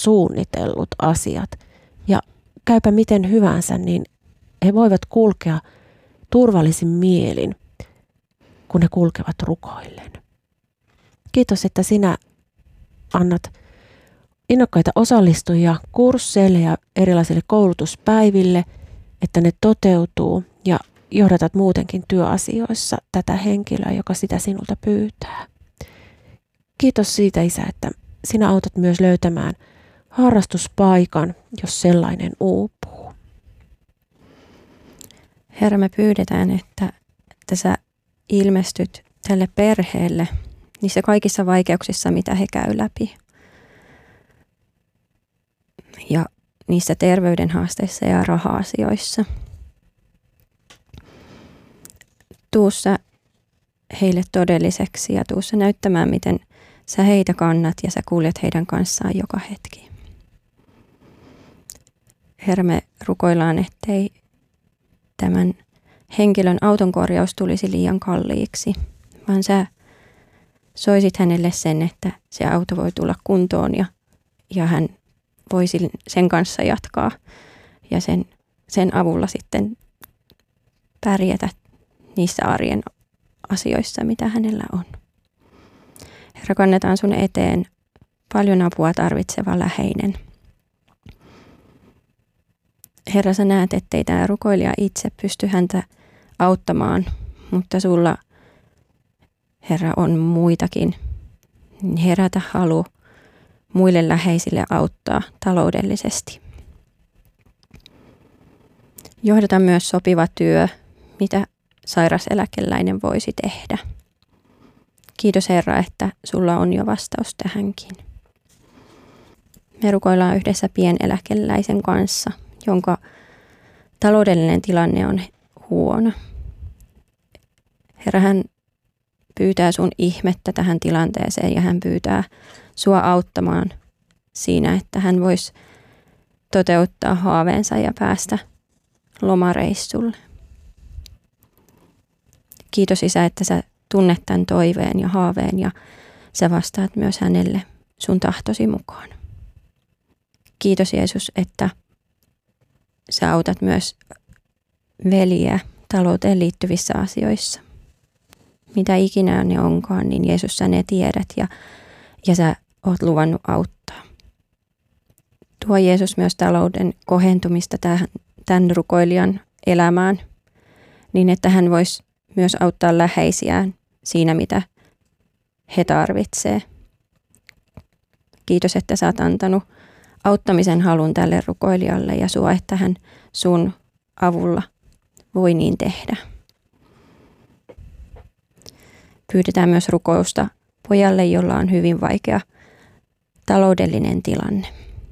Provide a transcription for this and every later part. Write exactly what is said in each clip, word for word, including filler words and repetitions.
suunnitellut asiat. Ja käypä miten hyvänsä, niin he voivat kulkea turvallisin mielin, kun he kulkevat rukoillen. Kiitos, että sinä annat innokkaita osallistujia kursseille ja erilaisille koulutuspäiville, että ne toteutuu ja johdatat muutenkin työasioissa tätä henkilöä, joka sitä sinulta pyytää. Kiitos siitä, Isä, että sinä autat myös löytämään harrastuspaikan, jos sellainen uupuu. Herra, me pyydetään, että, että sä ilmestyt tälle perheelle niissä kaikissa vaikeuksissa, mitä he käy läpi. Ja niissä terveyden haasteissa ja raha-asioissa. Tuu sä heille todelliseksi ja tuu sä näyttämään, miten sä heitä kannat ja sä kuljet heidän kanssaan joka hetki. Herra, me rukoillaan, ettei tämän henkilön autonkorjaus tulisi liian kalliiksi, vaan sä soisit hänelle sen, että se auto voi tulla kuntoon ja, ja hän voisi sen kanssa jatkaa ja sen, sen avulla sitten pärjätä niissä arjen asioissa, mitä hänellä on. Herra, kannetaan sun eteen paljon apua tarvitseva läheinen. Herra, sä näet, ettei tämä rukoilija itse pysty häntä auttamaan, mutta sulla, Herra, on muitakin. Herätä halu muille läheisille auttaa taloudellisesti. Johdata myös sopiva työ, mitä sairaseläkeläinen voisi tehdä. Kiitos, Herra, että sulla on jo vastaus tähänkin. Me rukoillaan yhdessä pieneläkeläisen kanssa, jonka taloudellinen tilanne on huono. Herra, hän pyytää sun ihmettä tähän tilanteeseen ja hän pyytää sua auttamaan siinä, että hän voisi toteuttaa haaveensa ja päästä lomareissulle. Kiitos, Isä, että sä tunnet tämän toiveen ja haaveen ja sä vastaat myös hänelle sun tahtosi mukaan. Kiitos, Jeesus, että sä autat myös veljeä talouteen liittyvissä asioissa. Mitä ikinä ne onkaan, niin Jeesus, sä ne tiedät ja, ja sä oot luvannut auttaa. Tuo, Jeesus, myös talouden kohentumista tähän, tämän rukoilijan elämään, niin että hän voisi myös auttaa läheisiään siinä, mitä he tarvitsee. Kiitos, että sä oot antanut auttamisen halun tälle rukoilijalle ja sua, että hän sun avulla voi niin tehdä. Pyydetään myös rukousta pojalle, jolla on hyvin vaikea taloudellinen tilanne.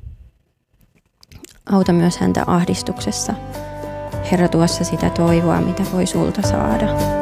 Auta myös häntä ahdistuksessa. Herra, tuossa sitä toivoa, mitä voi sulta saada.